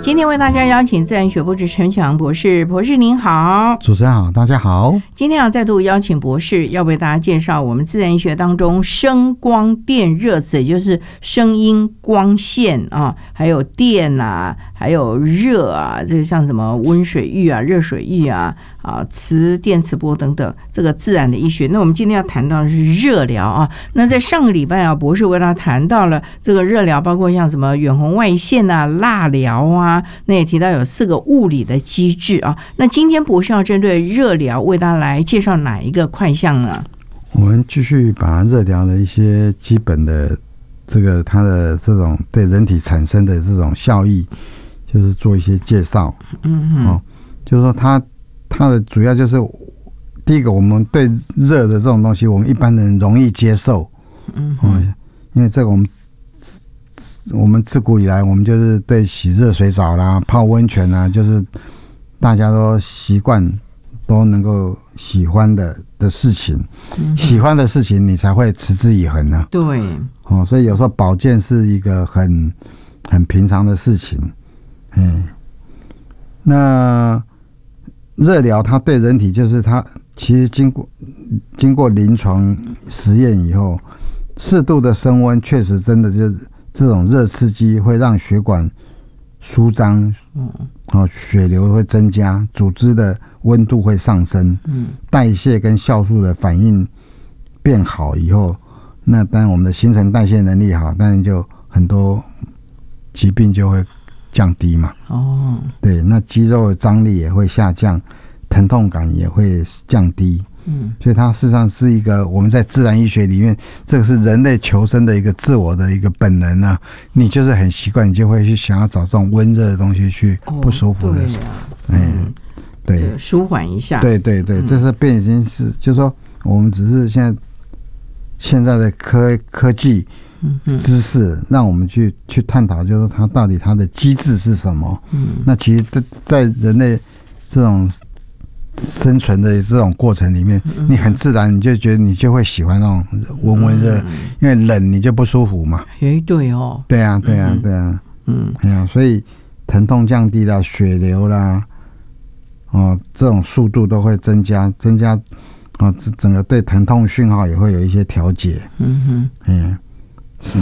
今天为大家邀请自然学博士陈启航博士，博士您好。 主持人好，大家好。 今天要再度邀请博士，要为大家介绍我们自然学当中声光电热子，也就是声音、光线啊，还有电啊，还有热啊，这像什么温水浴啊、热水浴啊、磁电磁波等等，这个自然的医学。那我们今天要谈到的是热疗啊。那在上个礼拜啊，博士为大家谈到了这个热疗，包括像什么远红外线啊、蜡疗啊，那也提到有4个物理的机制啊。那今天博士要针对热疗为大家来介绍哪一个块项呢？ 我们继续把热疗的一些基本的这个它的这种对人体产生的这种效益，就是做一些介绍。就是说它的主要就是第一个，我们对热的这种东西，我们一般人容易接受。因为这个我们自古以来，我们就是对洗热水澡啦、泡温泉啊，就是大家都习惯都能够喜欢的事情，喜欢的事情你才会持之以恒呢。 对， 所以有时候保健是一个很平常的事情。那热疗它对人体就是它其实经过临床实验以后，适度的升温确实真的就是这种热刺激会让血管舒张，血流会增加，组织的温度会上升，代谢跟酵素的反应变好以后，那当然我们的新陈代谢能力好，当然就很多疾病就会降低嘛。对，那肌肉的张力也会下降，疼痛感也会降低。所以它事实上是一个我们在自然医学里面，这个是人类求生的一个自我的一个本能啊。你就是很习惯，你就会去想要找这种温热的东西去不舒服的，对， 舒缓一下。 对，这是变已经是，就是说我们只是现在的科技知识，让我们去探讨，就是它到底它的机制是什么。那其实在人类这种生存的这种过程里面，你很自然你就觉得你就会喜欢那种温热，因为冷你就不舒服嘛。 对哦， 对啊，所以疼痛降低啦，血流啦，这种速度都会增加，整个对疼痛讯号也会有一些调节。